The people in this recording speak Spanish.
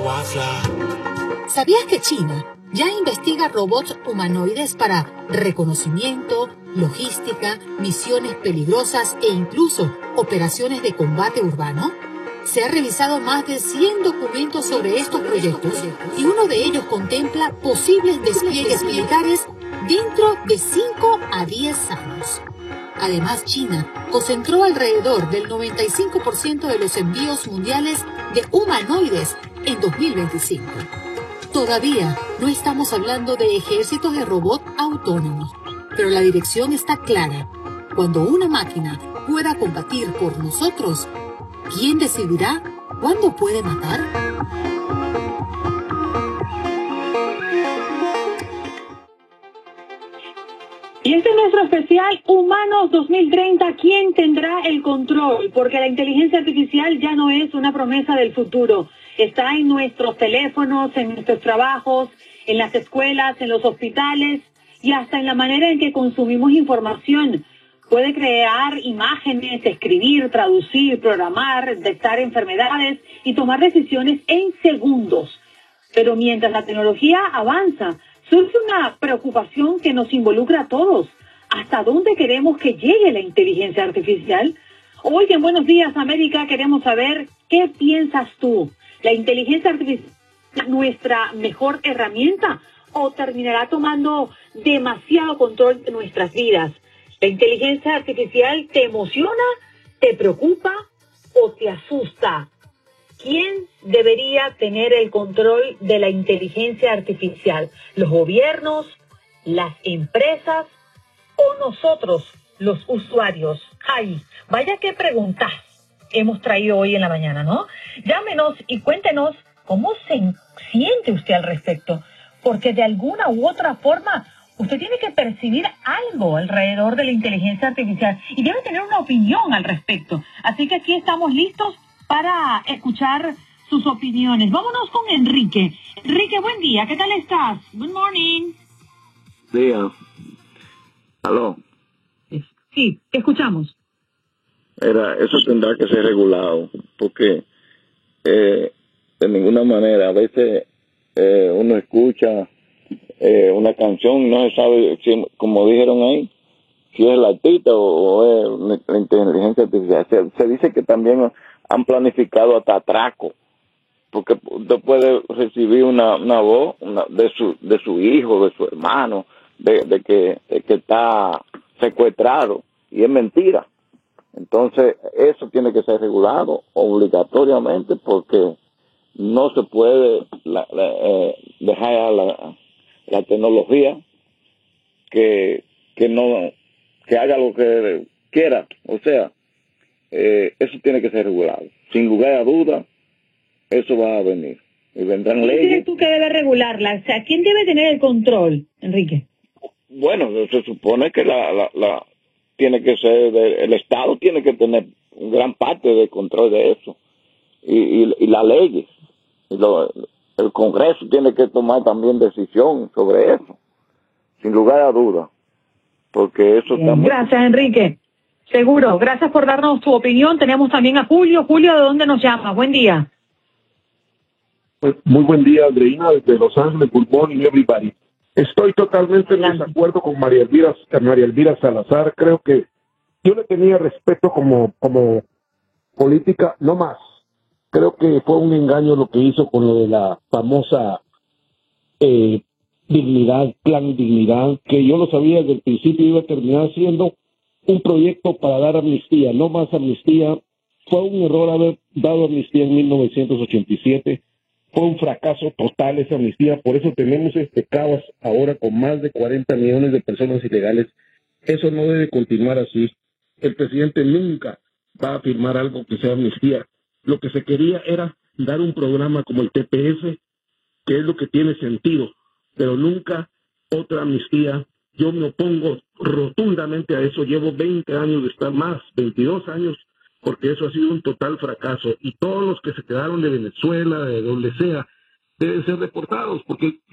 ¿Sabías que China ya investiga robots humanoides para reconocimiento, logística, misiones peligrosas e incluso operaciones de combate urbano? Se ha revisado más de 100 documentos sobre estos proyectos y uno de ellos contempla posibles despliegues militares dentro de 5 a 10 años. Además, China concentró alrededor del 95% de los envíos mundiales de humanoides en 2025. Todavía no estamos hablando de ejércitos de robots autónomos, pero la dirección está clara. Cuando una máquina pueda combatir por nosotros, ¿quién decidirá cuándo puede matar? Y este es nuestro especial Humanos 2030. ¿Quién tendrá el control? Porque la inteligencia artificial ya no es una promesa del futuro. Está en nuestros teléfonos, en nuestros trabajos, en las escuelas, en los hospitales y hasta en la manera en que consumimos información. Puede crear imágenes, escribir, traducir, programar, detectar enfermedades y tomar decisiones en segundos. Pero mientras la tecnología avanza, surge una preocupación que nos involucra a todos. ¿Hasta dónde queremos que llegue la inteligencia artificial? Hoy en Buenos Días América queremos saber qué piensas tú. ¿La inteligencia artificial es nuestra mejor herramienta o terminará tomando demasiado control de nuestras vidas? ¿La inteligencia artificial te emociona, te preocupa o te asusta? ¿Quién debería tener el control de la inteligencia artificial? ¿Los gobiernos, las empresas o nosotros, los usuarios? ¡Ay! Vaya qué preguntas hemos traído hoy en la mañana, ¿no? Llámenos y cuéntenos cómo se siente usted al respecto, porque de alguna u otra forma usted tiene que percibir algo alrededor de la inteligencia artificial y debe tener una opinión al respecto. Así que aquí estamos listos para escuchar sus opiniones. Vámonos con Enrique. Enrique, buen día. ¿Qué tal estás? Good morning. Día. ¿Aló? Sí, te escuchamos. Eso tendrá que ser regulado, porque de ninguna manera, a veces uno escucha una canción y no se sabe, si, como dijeron ahí, si es el artista o es la inteligencia artificial. Se dice que también han planificado hasta atraco, porque usted puede recibir una voz de su hijo, de su hermano, de que está secuestrado, y es mentira. Entonces, eso tiene que ser regulado obligatoriamente, porque no se puede dejar a la tecnología que haga lo que quiera. O sea, eso tiene que ser regulado. Sin lugar a duda, eso va a venir. Y vendrán leyes. ¿Quién crees tú que debe regularla? O sea, ¿quién debe tener el control, Enrique? Bueno, se supone que tiene que ser, el Estado tiene que tener gran parte del control de eso. Y las leyes. El Congreso tiene que tomar también decisión sobre eso. Sin lugar a duda. Porque eso está muy... Gracias, Enrique. Seguro. Gracias por darnos tu opinión. Tenemos también a Julio. Julio, ¿de dónde nos llamas? Buen día. Muy buen día, Andreina, desde Los Ángeles. Good morning, everybody. Estoy totalmente en desacuerdo con María Elvira Salazar. Creo que yo le tenía respeto como política, no más. Creo que fue un engaño lo que hizo con lo de la famosa Plan Dignidad, que yo lo sabía desde el principio iba a terminar siendo un proyecto para dar amnistía, no más amnistía. Fue un error haber dado amnistía en 1987. Fue un fracaso total esa amnistía, por eso tenemos este caos ahora con más de 40 millones de personas ilegales. Eso no debe continuar así. El presidente nunca va a firmar algo que sea amnistía. Lo que se quería era dar un programa como el TPS, que es lo que tiene sentido, pero nunca otra amnistía. Yo me opongo rotundamente a eso. Llevo 20 años de estar más, 22 años, porque eso ha sido un total fracaso. Y todos los que se quedaron de Venezuela, de donde sea, deben ser deportados, porque